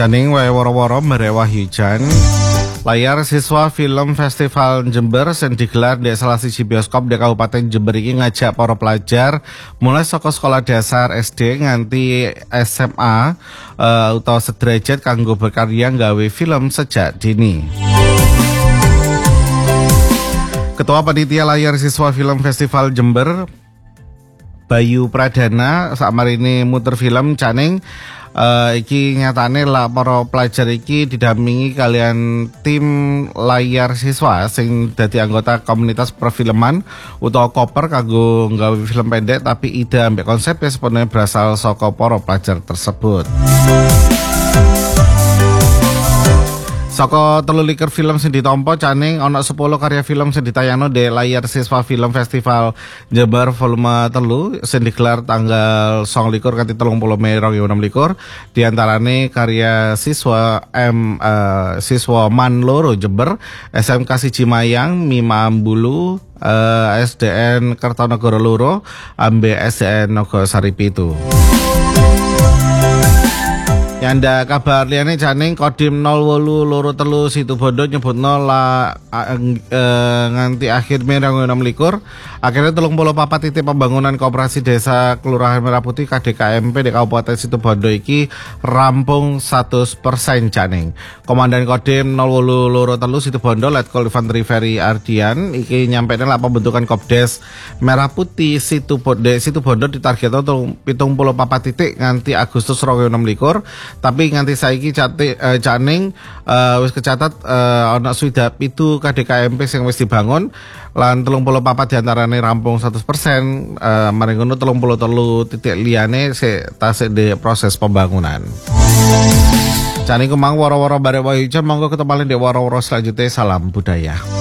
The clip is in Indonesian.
Janing wae woro-woro merewah hujan. Layar siswa film Festival Jember yang digelar di salah siji bioskop di Kabupaten Jember iki ngajak para pelajar mulai saka sekolah dasar SD nganti SMA utawa sederajat kanggo berkarya nggawe film sejak dini. Ketua Panitia Layar Siswa Film Festival Jember Bayu Pradana sakmarine muter film Caning iki nyatane lah para pelajar iki didampingi kalian tim layar siswa sing dadi anggota komunitas perfilman utawa koper kanggo nggawe film pendek, tapi ide ambek konsep ya sepenuhnya berasal saka para pelajar tersebut. Saka 23 film sing ditampa Caning ana 10 karya film sing ditayangno di layar siswa film Festival Jember volume 3 sing digelar tanggal 29 kanthi 30 Mei 2026. Di antarane karya siswa siswa Man Loro Jember, SMK Siji Mayang, Mima Ambulu, SDN Kertonegoro Loro, ambe SDN Nogosari Pitu. Yanda kabar liyane Caning Kodim 0823 Situbondo nyebutno nganti akhir Mei 2026 akhirnya 34 titik pembangunan koperasi desa Kelurahan Merah Putih KDKMP di Kabupaten Situbondo iki rampung 100% Caning. Komandan Kodim 0823 Situbondo Letkol Infanteri Ferry Ardian iki nyampaikan lah pembentukan Kopdes Merah Putih Situbondo ditargetno 74 titik nganti Agustus 2026. Tapi nganti saiki Caning wis kecatat ana swidak pitu KDKMP sing wis dibangun lan 34 diantarane rampung 100%, maring ngono 33 titik liyane tasik di proses pembangunan. Caning kumang woro-woro bare wae hujan, monggo ketemu di woro-woro selanjutnya. Salam budaya.